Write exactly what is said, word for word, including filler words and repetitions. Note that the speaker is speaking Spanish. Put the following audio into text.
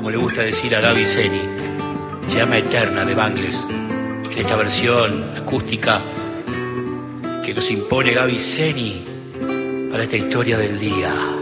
como le gusta decir a Gaby Zeni, llama eterna de Bangles, en esta versión acústica que nos impone Gaby Zeni para esta historia del día.